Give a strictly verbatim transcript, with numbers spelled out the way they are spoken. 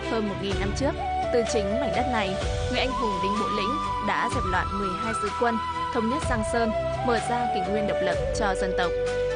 hơn một nghìn năm trước, từ chính mảnh đất này, người anh hùng Đinh Bộ Lĩnh đã dẹp loạn mười hai sứ quân, thống nhất Giang Sơn, mở ra kỷ nguyên độc lập cho dân tộc.